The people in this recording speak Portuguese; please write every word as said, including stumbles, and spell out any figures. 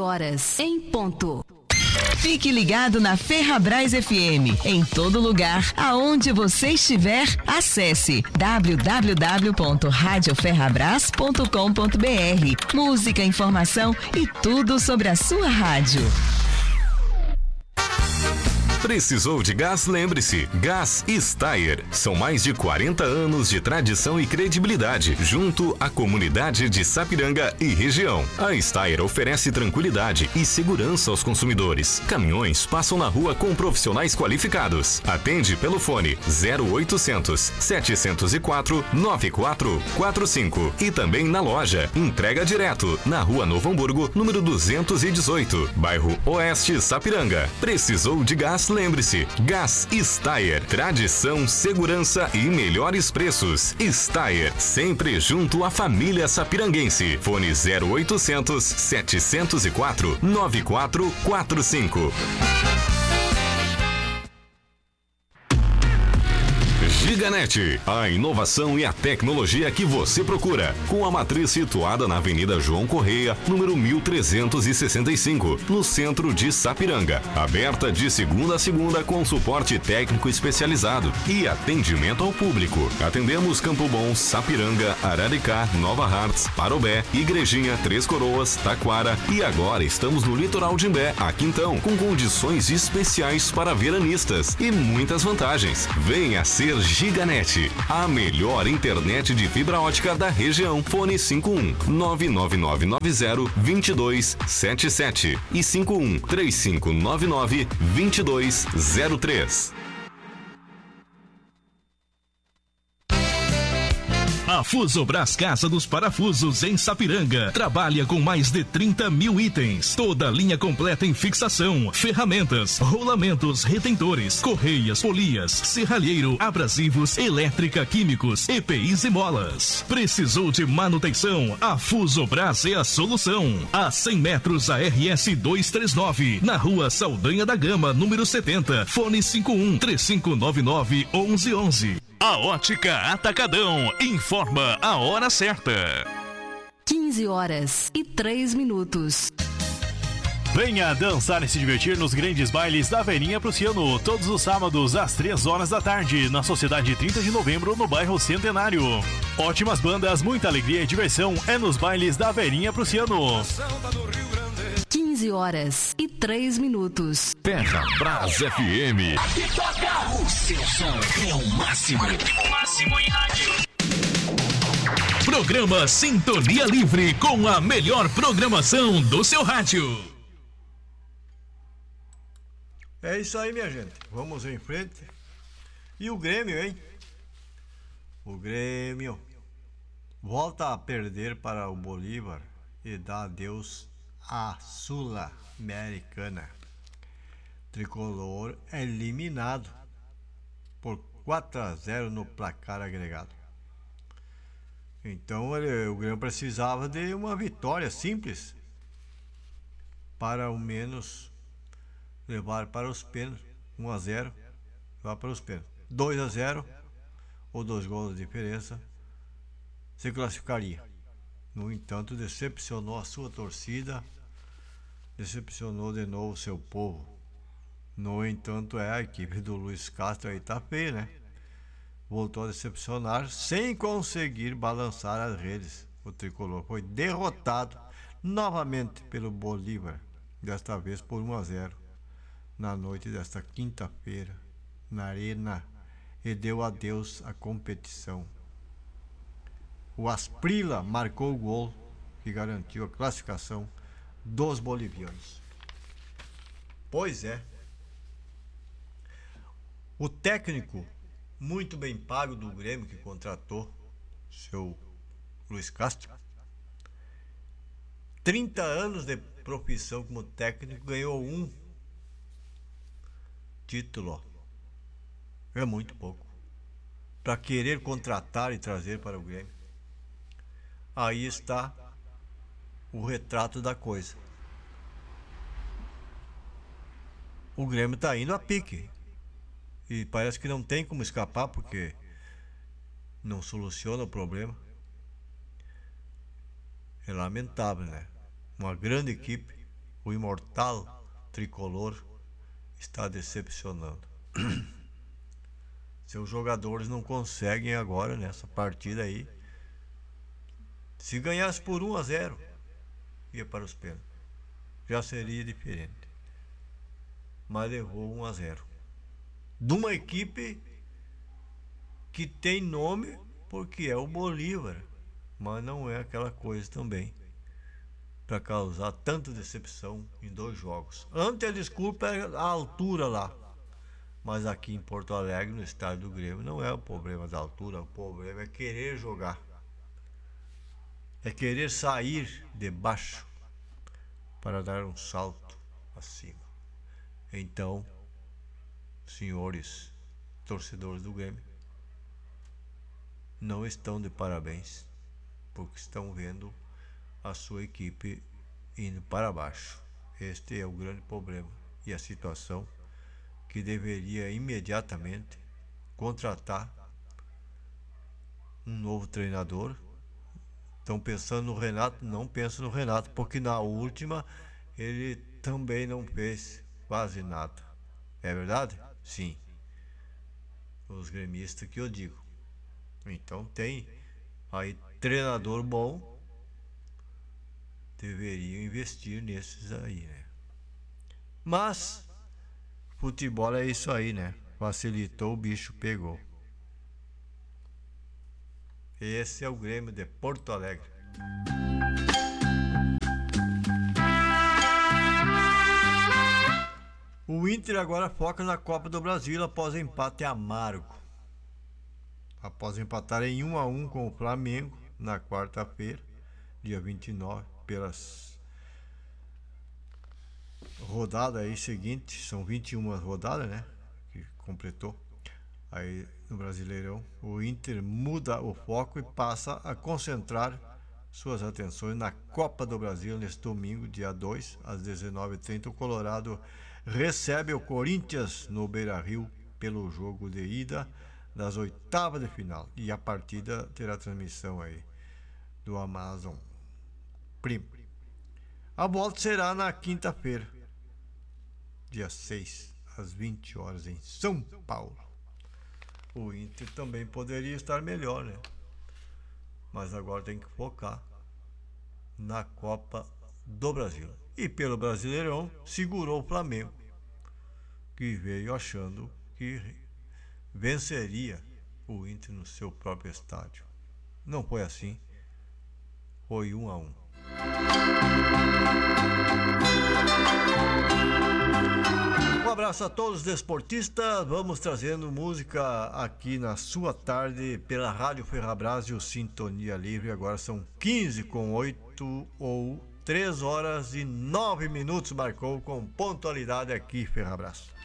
horas em ponto. Fique ligado na Ferrabras F M. Em todo lugar, aonde você estiver, acesse w w w ponto rádio ferrabras ponto com ponto b r. Música, informação e tudo sobre a sua rádio. Precisou de gás? Lembre-se, Gás Steyr. São mais de quarenta anos de tradição e credibilidade, junto à comunidade de Sapiranga e região. A Steyr oferece tranquilidade e segurança aos consumidores. Caminhões passam na rua com profissionais qualificados. Atende pelo fone zero oitocentos, setecentos e quatro, noventa e quatro quarenta e cinco e também na loja. Entrega direto na Rua Novo Hamburgo, número duzentos e dezoito, bairro Oeste, Sapiranga. Precisou de gás? Lembre-se, Gás Steyr, tradição, segurança e melhores preços. Steyr, sempre junto à família sapiranguense. Fone zero oitocentos, setecentos e quatro, noventa e quatro quarenta e cinco. Giganet, a inovação e a tecnologia que você procura, com a matriz situada na Avenida João Correia, número mil trezentos e sessenta e cinco, no centro de Sapiranga. Aberta de segunda a segunda com suporte técnico especializado e atendimento ao público. Atendemos Campo Bom, Sapiranga, Araricá, Nova Hartz, Parobé, Igrejinha, Três Coroas, Taquara e agora estamos no litoral de Imbé, aqui então, com condições especiais para veranistas e muitas vantagens. Venha ser Giganet, a melhor internet de fibra ótica da região. Fone cinco um nove nove nove nove zero dois dois sete sete e cinco um três cinco nove nove dois dois zero três. A Fusobras Casa dos Parafusos em Sapiranga trabalha com mais de trinta mil itens. Toda a linha completa em fixação, ferramentas, rolamentos, retentores, correias, polias, serralheiro, abrasivos, elétrica, químicos, E P Is e molas. Precisou de manutenção? A Fusobras é a solução. A cem metros a R S duzentos e trinta e nove, na Rua Saldanha da Gama, número setenta. Fone cinco um três cinco nove nove um um um um. A Ótica Atacadão informa a hora certa. quinze horas e três minutos. Venha dançar e se divertir nos grandes bailes da Verinha Prussiano, todos os sábados às três horas da tarde, na Sociedade trinta de Novembro, no bairro Centenário. Ótimas bandas, muita alegria e diversão é nos bailes da Verinha Prussiano. quinze horas e três minutos. Ferrabras F M. Aqui toca o seu som, é o máximo. O máximo em rádio. Programa Sintonia Livre, com a melhor programação do seu rádio. É isso aí, minha gente. Vamos em frente. E o Grêmio, hein? O Grêmio volta a perder para o Bolívar e dá adeus à Sul-Americana. Tricolor é eliminado por quatro a zero no placar agregado. Então ele, o Grêmio precisava de uma vitória simples para ao menos levar para os pênaltis. um a zero, levar para os pênaltis. dois a zero ou dois gols de diferença, se classificaria. No entanto, decepcionou a sua torcida, decepcionou de novo o seu povo. No entanto, é a equipe do Luiz Castro aí tá feia, né? Voltou a decepcionar sem conseguir balançar as redes. O tricolor foi derrotado novamente pelo Bolívar, desta vez por um a zero, na noite desta quinta-feira, na Arena, e deu adeus à competição. O Asprila marcou o gol que garantiu a classificação dos bolivianos. Pois é. O técnico muito bem pago do Grêmio, que contratou seu Luiz Castro, trinta anos de profissão como técnico, ganhou um título. É muito pouco para querer contratar e trazer para o Grêmio. Aí está o retrato da coisa. O Grêmio está indo a pique e parece que não tem como escapar, porque não soluciona o problema. É lamentável, né? Uma grande equipe, o imortal tricolor está decepcionando. Seus jogadores não conseguem agora nessa partida aí. Se ganhasse por um a zero, ia para os pênaltis. Já seria diferente. Mas levou um a zero. De uma equipe que tem nome porque é o Bolívar, mas não é aquela coisa também para causar tanta decepção em dois jogos. Antes a desculpa é a altura lá, mas aqui em Porto Alegre, no estádio do Grêmio, não é o problema da altura, o problema é querer jogar, é querer sair de baixo para dar um salto acima. Então, senhores torcedores do Grêmio, não estão de parabéns, porque estão vendo a sua equipe indo para baixo. Este é o grande problema e a situação que deveria imediatamente contratar um novo treinador. Estão pensando no Renato? Não penso no Renato, porque na última ele também não fez quase nada. É verdade? Sim. Os gremistas que eu digo. Então tem aí treinador bom, deveriam investir nesses aí, né? Mas futebol é isso aí, né? Facilitou, o bicho pegou. Esse é o Grêmio de Porto Alegre. O Inter agora foca na Copa do Brasil após empate amargo. Após empatar em um a um com o Flamengo na quarta-feira, dia vinte e nove, pelas rodadas aí seguintes, são vinte e uma rodadas, né, que completou aí no Brasileirão. O Inter muda o foco e passa a concentrar suas atenções na Copa do Brasil neste domingo, dia dois, às dezenove e trinta. O Colorado recebe o Corinthians no Beira-Rio pelo jogo de ida das oitavas de final, e a partida terá transmissão aí do Amazon Prime. A volta será na quinta-feira, dia seis, às vinte horas, em São Paulo. O Inter também poderia estar melhor, né? Mas agora tem que focar na Copa do Brasil. E pelo Brasileirão, segurou o Flamengo, que veio achando que venceria o Inter no seu próprio estádio. Não foi assim. Foi um a um. Um abraço a todos os desportistas. Vamos trazendo música aqui na sua tarde pela Rádio Ferrabras e o Sintonia Livre. Agora são quinze com oito ou três horas e nove minutos. Marcou com pontualidade aqui Ferrabras.